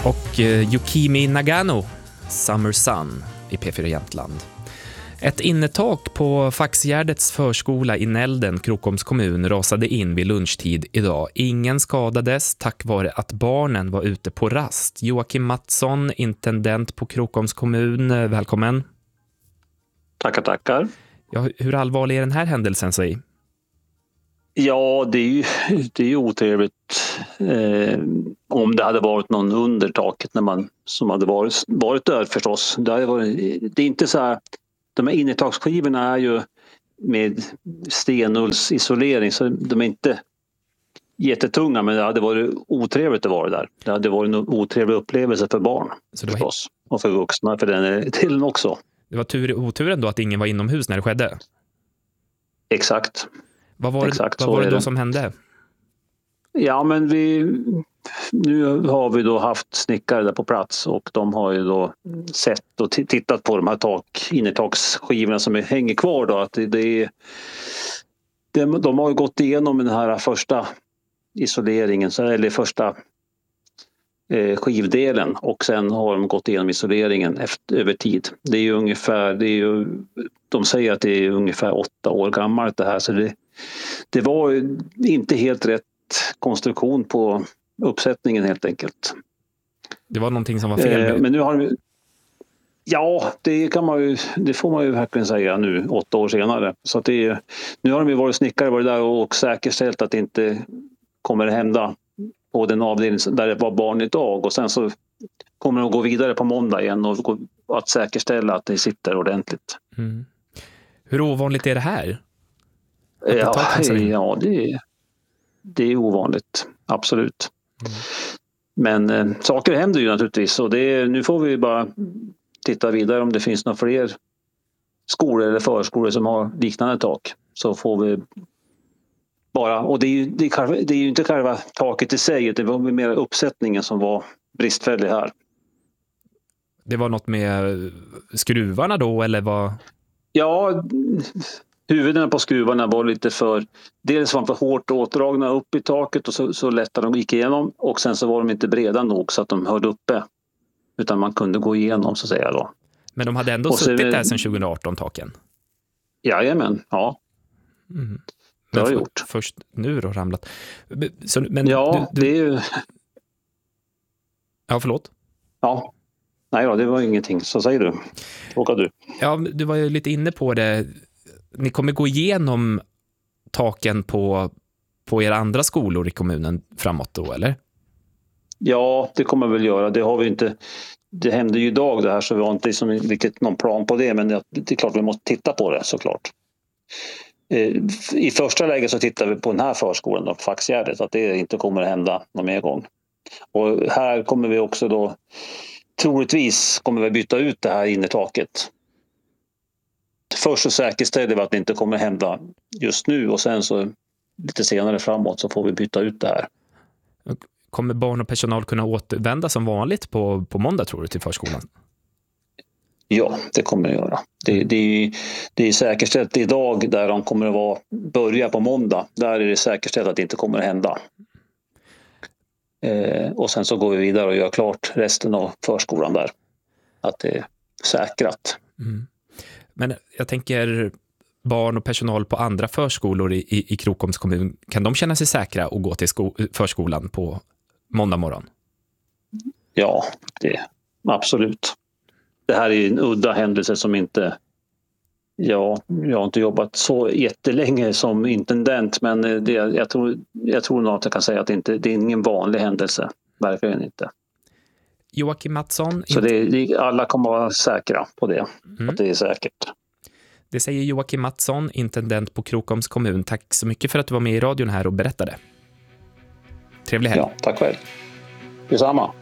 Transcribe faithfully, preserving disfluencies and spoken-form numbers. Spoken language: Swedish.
Och eh, Yukimi Nagano, Summer Sun i P fyra Jämtland. Ett innetak på Faxgärdets förskola i Nälden, Krokoms kommun, rasade in vid lunchtid idag. Ingen skadades tack vare att barnen var ute på rast. Joakim Mattsson, intendent på Krokoms kommun, välkommen. Tackar, tackar. Ja, hur allvarlig är den här händelsen, säg? Ja, det är ju, det är ju otrevligt eh, om det hade varit någon under taket när man, som hade varit, varit död förstås. Det, hade varit, det är inte så här, de här innertaksskivorna är ju med stenullsisolering så de är inte jättetunga, men det hade varit otrevligt att vara där. Det hade varit en otrevlig upplevelse för barn så det förstås var... och för vuxna för den till också. Det var tur oturen då att ingen var inomhus när det skedde? Exakt. Vad var det, Exakt, vad var det då det. som hände? Ja, men vi, nu har vi då haft snickare där på plats och de har ju då sett och t- tittat på de här tak, innertaksskivorna som är, hänger kvar då. Att det, det, det, de har ju gått igenom den här första isoleringen, eller första eh, skivdelen och sen har de gått igenom isoleringen efter, över tid. Det är ju ungefär, det är ju, de säger att det är ungefär åtta år gammalt det här så det, det var ju inte helt rätt konstruktion på uppsättningen helt enkelt. Det var någonting som var fel. Eh, men nu har vi, ja, det kan man ju, det får man ju verkligen säga nu åtta år senare. Så att det är, nu har de ju varit snickare varit där och säkerställt att det inte kommer att hända på den avdelning där det var barn idag och sen så kommer de att gå vidare på måndag igen och gå, att säkerställa att det sitter ordentligt. Mm. Hur ovanligt är det här? Ja, ja det, är, det är ovanligt, absolut. Mm. Men eh, saker händer ju naturligtvis och det är, nu får vi bara titta vidare om det finns några fler skolor eller förskolor som har liknande tak. Så får vi bara, och det är ju, det är, det är ju inte själva taket i sig, det var mer uppsättningen som var bristfällig här. Det var något med skruvarna då eller vad? Ja, huvudena på skruvarna var lite för, dels var de för hårt åtdragna upp i taket och så, så lätt att de gick igenom och sen så var de inte breda nog så att de hörde uppe utan man kunde gå igenom så att säga då. Men de hade ändå och suttit så, där sedan tjugo arton taken? Jajamän, ja. Mm. Det har för, gjort. Först nu då ramlat. Så, men ja, du, du... det är ju... Ja, förlåt. Ja, nej då, det var ingenting. Så säger du. Åka du. Ja, du var ju lite inne på det. Ni kommer gå igenom taken på, på era andra skolor i kommunen framåt då, eller? Ja, det kommer vi väl göra. Det har vi inte... Det hände ju idag det här så vi har inte liksom riktigt någon plan på det. Men det, det är klart vi måste titta på det såklart. I första läget så tittar vi på den här förskolan då, på Faxgärdet, att det inte kommer att hända någon mer gång. Och här kommer vi också då, troligtvis kommer vi byta ut det här innertaket. Först så säkerställer vi att det inte kommer att hända just nu och sen så lite senare framåt så får vi byta ut det här. Kommer barn och personal kunna återvända som vanligt på, på måndag tror du till förskolan? Ja, det kommer det göra. Det, det, det är säkerställt idag där de kommer att vara, börja på måndag. Där är det säkerställt att det inte kommer att hända. Eh, och sen så går vi vidare och gör klart resten av förskolan där. Att det är säkrat. Mm. Men jag tänker barn och personal på andra förskolor i, i, i Krokoms kommun. Kan de känna sig säkra och gå till sko- förskolan på måndag morgon? Ja, det absolut. Det här är en udda händelse som inte... Ja, jag har inte jobbat så jättelänge som intendent men det, jag, tror, jag tror nog att jag kan säga att det, inte, det är ingen vanlig händelse. Verkligen inte. Joakim Mattsson... Så det, det, alla kommer vara säkra på det. Mm. Att det är säkert. Det säger Joakim Mattsson, intendent på Krokoms kommun. Tack så mycket för att du var med i radion här och berättade. Trevlig helg. Ja, tack själv. Detsamma.